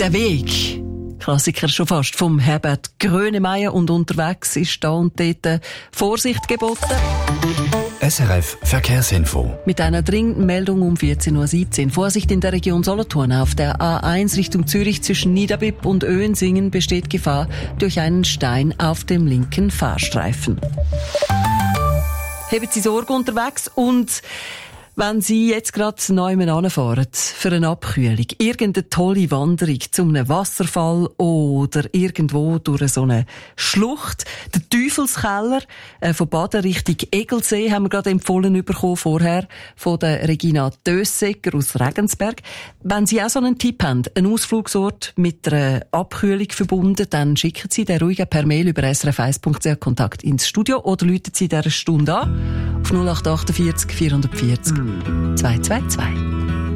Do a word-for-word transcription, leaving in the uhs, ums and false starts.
Der Weg. Klassiker schon fast vom Herbert Grönemeyer, und unterwegs ist da und dort Vorsicht geboten. S R F Verkehrsinfo. Mit einer dringenden Meldung um vierzehn Uhr siebzehn. Vorsicht in der Region Solothurn. Auf der A eins Richtung Zürich zwischen Niederbipp und Oehensingen besteht Gefahr durch einen Stein auf dem linken Fahrstreifen. Haben Sie Sorge unterwegs, und wenn Sie jetzt gerade neu hinfahren für eine Abkühlung, irgendeine tolle Wanderung zu einem Wasserfall oder irgendwo durch so eine Schlucht, der Teufelskeller äh, von Baden Richtung Egelsee haben wir gerade empfohlen bekommen vorher von der Regina Dössecker aus Regensberg. Wenn Sie auch so einen Tipp haben, einen Ausflugsort mit einer Abkühlung verbunden, dann schicken Sie den ruhig per Mail über s r f eins punkt c h Kontakt ins Studio oder rufen Sie in dieser Stunde an auf null acht vier acht vierzig vierhundertvierzig zwei zwei zwei.